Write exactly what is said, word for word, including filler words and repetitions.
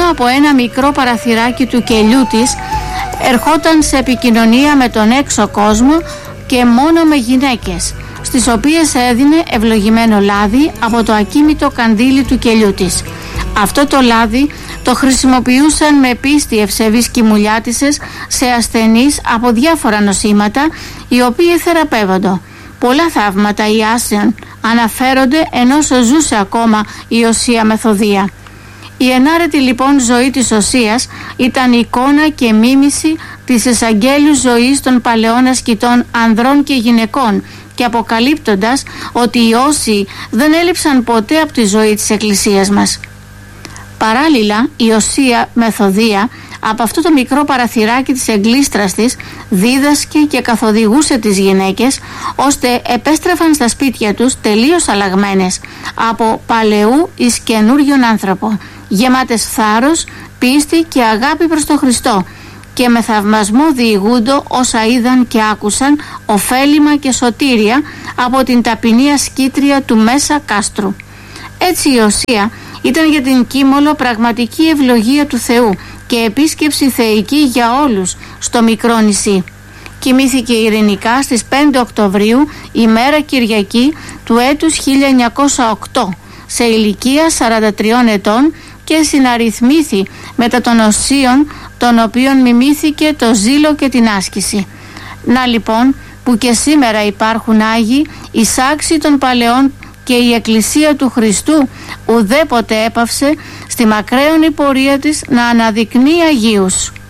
από ένα μικρό παραθυράκι του κελιού της ερχόταν σε επικοινωνία με τον έξω κόσμο και μόνο με γυναίκες, στις οποίες έδινε ευλογημένο λάδι από το ακίμητο καντήλι του κελιού της. Αυτό το λάδι το χρησιμοποιούσαν με πίστη ευσεβείς κοιμουλιάτισσες σε ασθενείς από διάφορα νοσήματα, οι οποίοι θεραπεύονται. Πολλά θαύματα ιάσεων αναφέρονται ενώ ζούσε ακόμα η Οσία Μεθοδία. Η ενάρετη λοιπόν ζωή της Οσίας ήταν εικόνα και μίμηση της εισαγγέλου ζωής των παλαιών ασκητών ανδρών και γυναικών, και αποκαλύπτοντας ότι οι Όσιοι δεν έλειψαν ποτέ από τη ζωή της Εκκλησίας μας. Παράλληλα, η Οσία Μεθοδία από αυτό το μικρό παραθυράκι της εγκλίστρας της δίδασκε και καθοδηγούσε τις γυναίκες, ώστε επέστρεφαν στα σπίτια τους τελείως αλλαγμένες από παλαιού εις καινούριον άνθρωπο, γεμάτες θάρρος, πίστη και αγάπη προς τον Χριστό, και με θαυμασμό διηγούντο όσα είδαν και άκουσαν ωφέλιμα και σωτήρια από την ταπεινή ασκήτρια του Μέσα Κάστρου. Έτσι η Οσία ήταν για την Κίμολο πραγματική ευλογία του Θεού και επίσκεψη θεϊκή για όλους στο μικρό νησί. Κοιμήθηκε ειρηνικά στις πέντε Οκτωβρίου, ημέρα Κυριακή του έτους χίλια εννιακόσια οκτώ, σε ηλικία σαράντα τριών ετών, και συναριθμήθη μετά των Οσίων, των οποίων μιμήθηκε το ζήλο και την άσκηση. Να λοιπόν που και σήμερα υπάρχουν Άγιοι, η σάξη των παλαιών, και η Εκκλησία του Χριστού ουδέποτε έπαυσε στη μακραίωνη πορεία της να αναδεικνύει Αγίους.